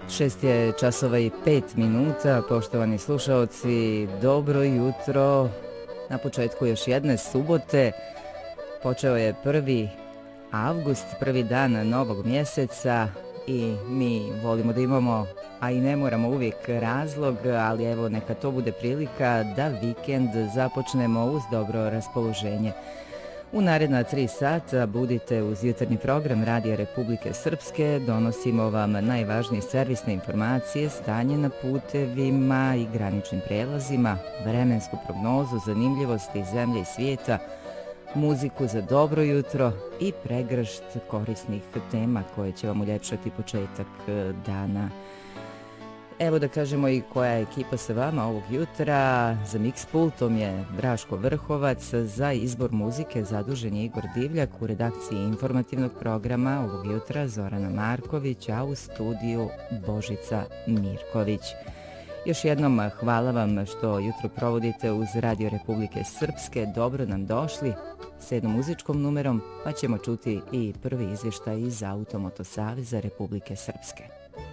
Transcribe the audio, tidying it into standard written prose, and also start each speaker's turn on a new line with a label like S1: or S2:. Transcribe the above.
S1: 6 je časova i 5 minuta, poštovani slušaoci, dobro jutro. Na početku još jedne subote, počeo je 1. avgust, prvi dan novog mjeseca i mi volimo da imamo, a i ne moramo uvijek razlog, ali evo neka to bude prilika da vikend započnemo uz dobro raspoloženje. U naredna 3 sata budite uz jutarnji program Radija Republike Srpske, donosimo vam najvažnije servisne informacije, stanje na putevima i graničnim prelazima, vremensku prognozu, zanimljivosti zemlje i svijeta, muziku za dobro jutro i pregršt korisnih tema koje će vam uljepšati početak dana. Evo da kažemo i koja je ekipa sa vama ovog jutra. Za mix pultom je Draško Vrhovac, za izbor muzike zadužen je Igor Divljak, u redakciji informativnog programa ovog jutra Zorana Marković, a u studiju Božica Mirković. Još jednom hvala vam što jutro provodite uz Radio Republike Srpske, dobro nam došli s jednom muzičkom numerom, pa ćemo čuti i prvi izvještaj iz Automoto Saveza Republike Srpske.